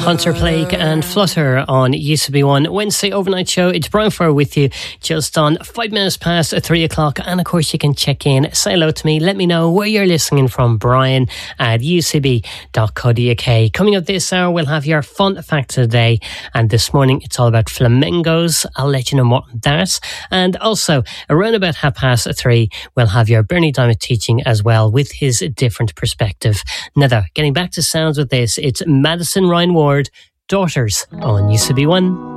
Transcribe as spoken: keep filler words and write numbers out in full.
Hunter Plague and Flutter on U C B one Wednesday overnight show. It's Brian Furr with you just on five minutes past three o'clock. And of course, you can check in, say hello to me, let me know where you're listening from. Brian at u c b dot co dot u k. Coming up this hour, we'll have your fun fact of the day. And this morning, it's all about flamingos. I'll let you know more on that. And also, around about half past three, we'll have your Bernie Diamond teaching as well with his different perspective. Now, though, getting back to sounds with this, it's Madison Ryan Ward, Daughters on U C B one.